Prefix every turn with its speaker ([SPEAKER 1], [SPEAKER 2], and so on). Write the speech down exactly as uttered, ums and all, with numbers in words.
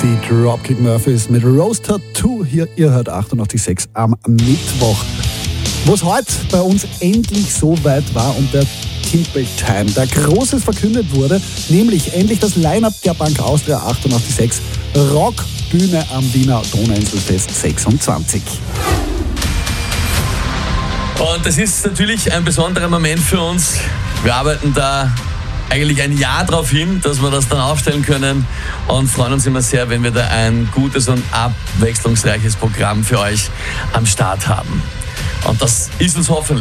[SPEAKER 1] Die Dropkick Murphys mit Rose Tattoo. Hier, ihr hört achtundachtzig Komma sechs am Mittwoch. Wo es heute bei uns endlich so weit war und der Timple Time, der Großes verkündet wurde, nämlich endlich das Line-Up der Bank Austria achtundachtzig Komma sechs Rockbühne am Wiener Donauinselfest sechsundzwanzig.
[SPEAKER 2] Und das ist natürlich ein besonderer Moment für uns. Wir arbeiten da eigentlich ein Jahr darauf hin, dass wir das dann aufstellen können und freuen uns immer sehr, wenn wir da ein gutes und abwechslungsreiches Programm für euch am Start haben. Und das ist uns hoffentlich